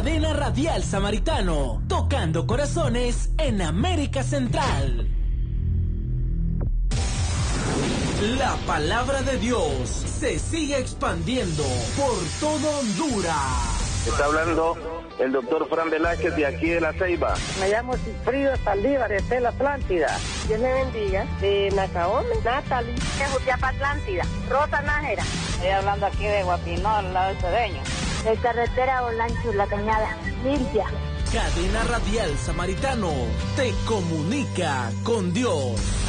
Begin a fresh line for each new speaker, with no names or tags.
Cadena Radial Samaritano, tocando corazones en América Central. La palabra de Dios se sigue expandiendo por todo Honduras.
Está hablando el doctor Fran Velázquez de aquí de La Ceiba.
Me llamo Cifrido Saldívar, de la Atlántida. Dios me bendiga. De Nacaome, Natalie.
De Jutiapa, Atlántida. Rosa Nájera.
Estoy hablando aquí de Guapinó, al lado de Cedeño.
De carretera Olancho, La Cañada. Limpia.
Cadena Radial Samaritano te comunica con Dios.